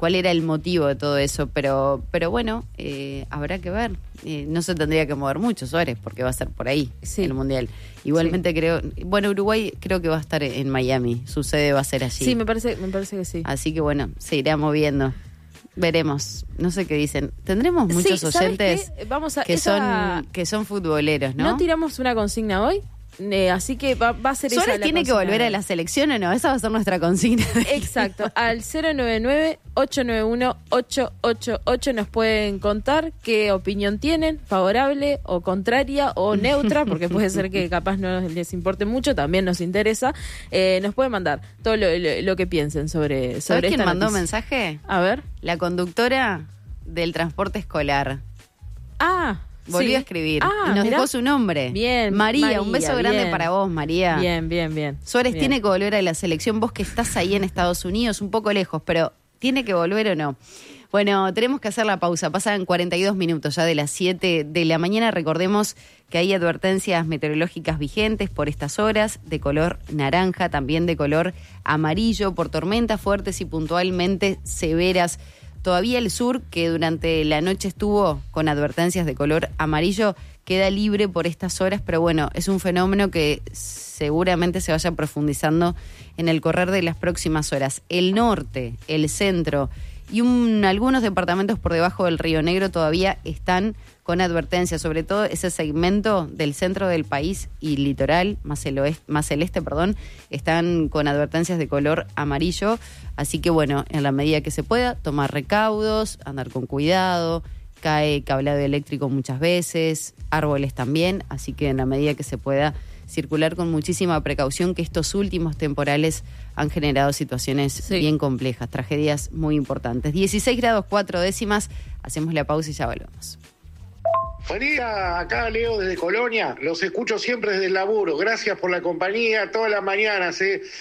cuál era el motivo de todo eso, pero bueno, habrá que ver. No se tendría que mover mucho Suárez porque va a ser por ahí el Mundial. Igualmente creo, Uruguay creo que va a estar en Miami, su sede va a ser allí. Sí, me parece que sí. Así que bueno, se irá moviendo. Veremos, no sé qué dicen. Tendremos muchos oyentes que son futboleros, ¿no? ¿No tiramos una consigna hoy? Así que va a ser Suárez esa la tiene que volver a la selección o no, esa va a ser nuestra consigna. Exacto, al 099-891-888 nos pueden contar qué opinión tienen, favorable o contraria o neutra, porque puede ser que capaz no les importe mucho, también nos interesa. Nos pueden mandar todo lo que piensen sobre ¿Sabés esta quién mandó noticia? mensaje? A ver. La conductora del transporte escolar. Volvió a escribir y nos dejó su nombre. Bien, María, un beso grande para vos, María. Bien. Suárez bien. tiene que volver a la selección. Vos que estás ahí en Estados Unidos, un poco lejos, pero ¿tiene que volver o no? Bueno, tenemos que hacer la pausa. Pasan 42 minutos ya de las 7 de la mañana. Recordemos que hay advertencias meteorológicas vigentes por estas horas, de color naranja, también de color amarillo, por tormentas fuertes y puntualmente severas. Todavía el sur, que durante la noche estuvo con advertencias de color amarillo, queda libre por estas horas, pero bueno, es un fenómeno que seguramente se vaya profundizando en el correr de las próximas horas. El norte, el centro y algunos departamentos por debajo del Río Negro todavía están con advertencias, sobre todo ese segmento del centro del país y litoral, más el este, están con advertencias de color amarillo, así que bueno, en la medida que se pueda, tomar recaudos, andar con cuidado, cae cablado eléctrico muchas veces, árboles también, así que en la medida que se pueda, circular con muchísima precaución, que estos últimos temporales han generado situaciones bien complejas, tragedias muy importantes. 16 grados 4 décimas, hacemos la pausa y ya volvemos. Buen día, acá Leo desde Colonia, los escucho siempre desde el laburo, gracias por la compañía todas las mañanas,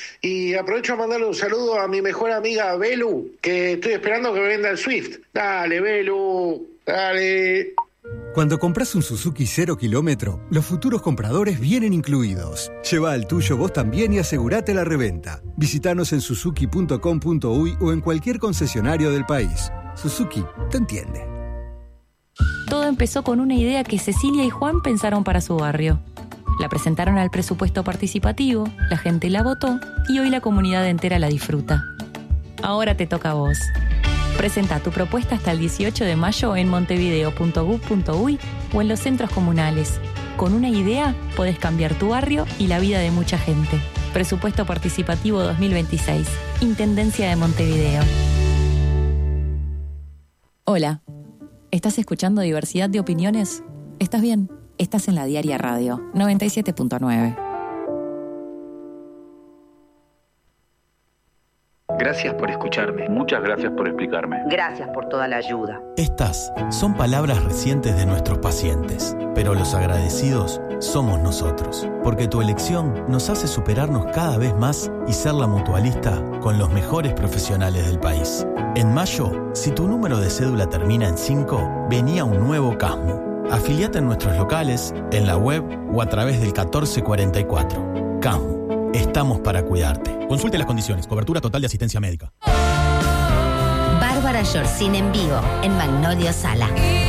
y aprovecho a mandarle un saludo a mi mejor amiga Belu, que estoy esperando que me venda el Swift. Dale Belu, dale. Cuando compras un Suzuki 0 kilómetro, los futuros compradores vienen incluidos. Lleva el tuyo vos también y asegurate la reventa. Visítanos en suzuki.com.uy o en cualquier concesionario del país. Suzuki te entiende. Todo empezó con una idea que Cecilia y Juan pensaron para su barrio. La presentaron al presupuesto participativo, la gente la votó y hoy la comunidad entera la disfruta. Ahora te toca a vos. Presenta tu propuesta hasta el 18 de mayo en montevideo.gov.uy o en los centros comunales. Con una idea podés cambiar tu barrio y la vida de mucha gente. Presupuesto Participativo 2026. Intendencia de Montevideo. Hola. ¿Estás escuchando Diversidad de Opiniones? ¿Estás bien? Estás en la Diaria Radio 97.9. Gracias por escucharme. Muchas gracias por explicarme. Gracias por toda la ayuda. Estas son palabras recientes de nuestros pacientes, pero los agradecidos somos nosotros, porque tu elección nos hace superarnos cada vez más y ser la mutualista con los mejores profesionales del país. En mayo, si tu número de cédula termina en 5, vení a un nuevo CASMU. Afiliate en nuestros locales, en la web o a través del 1444. CASMU. Estamos para cuidarte. Consulte las condiciones. Cobertura total de asistencia médica. Bárbara Yorcín en vivo, en Magnolio Sala.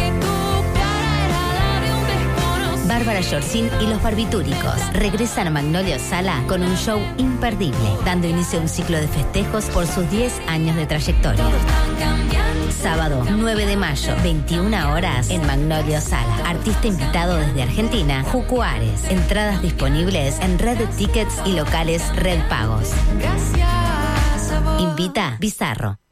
Bárbara Yorcín y los Barbitúricos regresan a Magnolio Sala con un show imperdible, dando inicio a un ciclo de festejos por sus 10 años de trayectoria. Sábado 9 de mayo, 21 horas, en Magnolio Sala. Artista invitado desde Argentina, Jucu Ares. Entradas disponibles en Red Tickets y locales Red Pagos. Invita Bizarro.